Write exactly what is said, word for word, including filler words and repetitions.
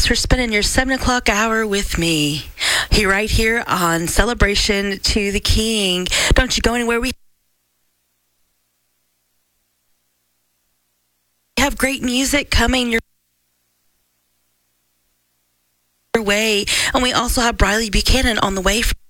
Thanks for spending your seven o'clock hour with me. Here, right here on Celebration to the King. Don't you go anywhere. We have great music coming your way. And we also have Briley Buchanan on the way.